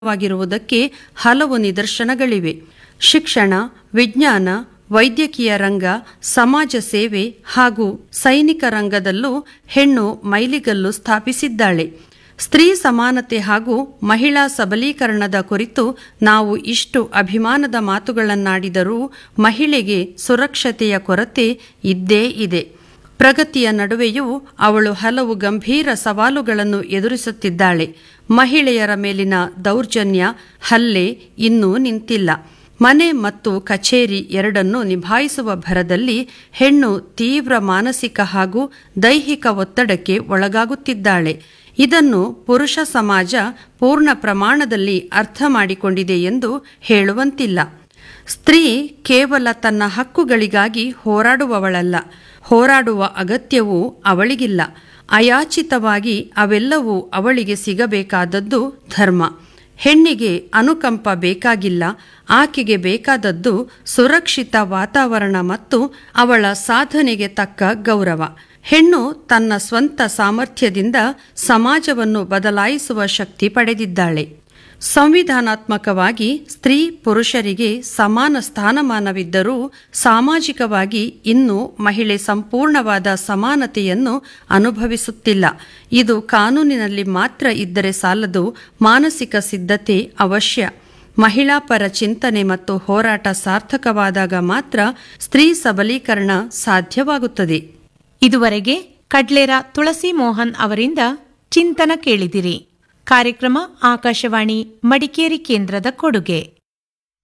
ವಾಗಿರುವುದಕ್ಕೆ ಹಲವು ನಿದರ್ಶನಗಳಿವೆ. ಶಿಕ್ಷಣ, ವಿಜ್ಞಾನ, ವೈದ್ಯಕೀಯ ರಂಗ, ಸಮಾಜ ಸೇವೆ ಹಾಗೂ ಸೈನಿಕ ರಂಗದಲ್ಲೂ ಹೆಣ್ಣು ಮೈಲಿಗಲ್ಲು ಸ್ಥಾಪಿಸಿದ್ದಾಳೆ. ಸ್ತ್ರೀ ಸಮಾನತೆ ಹಾಗೂ ಮಹಿಳಾ ಸಬಲೀಕರಣದ ಕುರಿತು ನಾವು ಇಷ್ಟು ಅಭಿಮಾನದ ಮಾತುಗಳನ್ನಾಡಿದರೂ ಮಹಿಳೆಗೆ ಸುರಕ್ಷತೆಯ ಕೊರತೆ ಇದ್ದೇ ಇದೆ. ಪ್ರಗತಿಯ ನಡುವೆಯೂ ಅವಳು ಹಲವು ಗಂಭೀರ ಸವಾಲುಗಳನ್ನು ಎದುರಿಸುತ್ತಿದ್ದಾಳೆ. ಮಹಿಳೆಯರ ಮೇಲಿನ ದೌರ್ಜನ್ಯ, ಹಲ್ಲೆ ಇನ್ನೂ ನಿಂತಿಲ್ಲ. ಮನೆ ಮತ್ತು ಕಚೇರಿ ಎರಡನ್ನೂ ನಿಭಾಯಿಸುವ ಭರದಲ್ಲಿ ಹೆಣ್ಣು ತೀವ್ರ ಮಾನಸಿಕ ಹಾಗೂ ದೈಹಿಕ ಒತ್ತಡಕ್ಕೆ ಒಳಗಾಗುತ್ತಿದ್ದಾಳೆ. ಇದನ್ನು ಪುರುಷ ಸಮಾಜ ಪೂರ್ಣ ಪ್ರಮಾಣದಲ್ಲಿ ಅರ್ಥ ಮಾಡಿಕೊಂಡಿದೆ ಎಂದು ಹೇಳುವಂತಿಲ್ಲ. ಸ್ತ್ರೀ ಕೇವಲ ತನ್ನ ಹಕ್ಕುಗಳಿಗಾಗಿ ಹೋರಾಡುವವಳಲ್ಲ, ಹೋರಾಡುವ ಅಗತ್ಯವೂ ಅವಳಿಗಿಲ್ಲ. ಅಯಾಚಿತವಾಗಿ ಅವೆಲ್ಲವೂ ಅವಳಿಗೆ ಸಿಗಬೇಕಾದದ್ದು ಧರ್ಮ. ಹೆಣ್ಣಿಗೆ ಅನುಕಂಪ ಬೇಕಾಗಿಲ್ಲ, ಆಕೆಗೆ ಬೇಕಾದದ್ದು ಸುರಕ್ಷಿತ ವಾತಾವರಣ ಮತ್ತು ಅವಳ ಸಾಧನೆಗೆ ತಕ್ಕ ಗೌರವ. ಹೆಣ್ಣು ತನ್ನ ಸ್ವಂತ ಸಾಮರ್ಥ್ಯದಿಂದ ಸಮಾಜವನ್ನು ಬದಲಾಯಿಸುವ ಶಕ್ತಿ ಪಡೆದಿದ್ದಾಳೆ. ಸಂವಿಧಾನಾತ್ಮಕವಾಗಿ ಸ್ತ್ರೀ ಪುರುಷರಿಗೆ ಸಮಾನ ಸ್ಥಾನಮಾನವಿದ್ದರೂ ಸಾಮಾಜಿಕವಾಗಿ ಇನ್ನೂ ಮಹಿಳೆ ಸಂಪೂರ್ಣವಾದ ಸಮಾನತೆಯನ್ನು ಅನುಭವಿಸುತ್ತಿಲ್ಲ. ಇದು ಕಾನೂನಿನಲ್ಲಿ ಮಾತ್ರ ಇದ್ದರೆ ಸಾಲದು, ಮಾನಸಿಕ ಸಿದ್ಧತೆ ಅವಶ್ಯ. ಮಹಿಳಾ ಪರ ಚಿಂತನೆ ಮತ್ತು ಹೋರಾಟ ಸಾರ್ಥಕವಾದಾಗ ಮಾತ್ರ ಸ್ತ್ರೀ ಸಬಲೀಕರಣ ಸಾಧ್ಯವಾಗುತ್ತದೆ. ಇದುವರೆಗೆ ಕಡ್ಲೇರ ತುಳಸಿ ಮೋಹನ್ ಅವರಿಂದ ಚಿಂತನ ಕೇಳಿದಿರಿ. ಕಾರ್ಯಕ್ರಮ ಆಕಾಶವಾಣಿ ಮಡಿಕೇರಿ ಕೇಂದ್ರದ ಕೊಡುಗೆ.